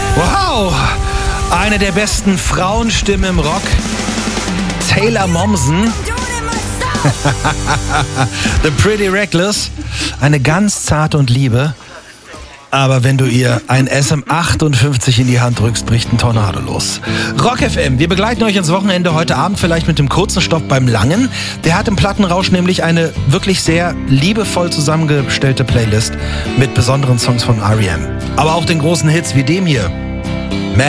Wow, eine der besten Frauenstimmen im Rock, Taylor Momsen. The Pretty Reckless, eine ganz zarte und liebe. Aber wenn du ihr ein SM58 in die Hand drückst, bricht ein Tornado los. Rock FM, wir begleiten euch ins Wochenende heute Abend vielleicht mit dem kurzen Stopp beim Langen. Der hat im Plattenrausch nämlich eine wirklich sehr liebevoll zusammengestellte Playlist mit besonderen Songs von R.E.M. Aber auch den großen Hits wie dem hier.